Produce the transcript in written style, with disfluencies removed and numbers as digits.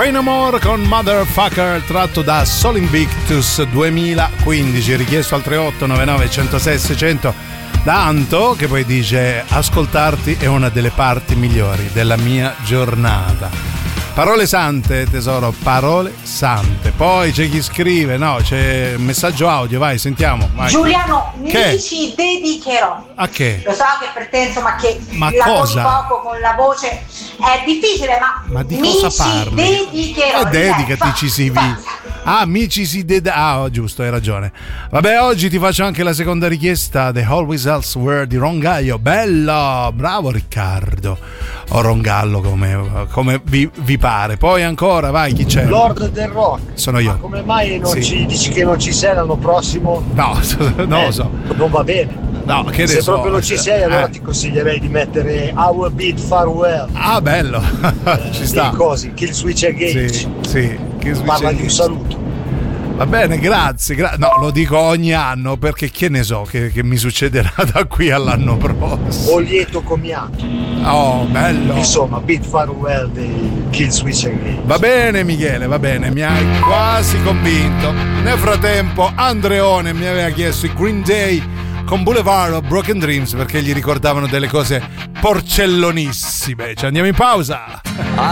Fai No More con Motherfucker, tratto da Soul Invictus 2015, richiesto al 3899 106 600 da Anto, che poi dice: ascoltarti è una delle parti migliori della mia giornata. Parole sante, tesoro, parole sante. Poi c'è chi scrive, no, c'è un messaggio audio, vai, sentiamo. Vai. Giuliano, mi ci dedicherò. A che? Lo so che per te, insomma, che ma lavori cosa? poco con la voce è difficile, ma di cosa parli? Mi ci dedicherò. Dedicati, ci si mi ci si giusto, hai ragione. Vabbè, oggi ti faccio anche la seconda richiesta, The Always Elsewhere di Rongallo. Bello, bravo Riccardo. O Rongallo, come vi pare. Poi ancora, vai, chi c'è? Lord del Rock. Sono io. Ma come mai non ci dici che non ci sei l'anno prossimo? No, non lo so. Non va bene. No, che se ne so. proprio non ci sei, allora ti consiglierei di mettere Our Beat Farewell. Ah, bello. Ci sta. Così, Kill Switch Engage. Sì. Parla di un saluto. Va bene, grazie. No, lo dico ogni anno perché che ne so che mi succederà da qui all'anno prossimo. O lieto commiato. Oh, bello. Insomma, Beat Farewell di Kill Switch Engage. Va bene, Michele, va bene, mi hai quasi convinto. Nel frattempo, Andreone mi aveva chiesto i Green Day con Boulevard of Broken Dreams perché gli ricordavano delle cose porcellonissime. Ci andiamo in pausa.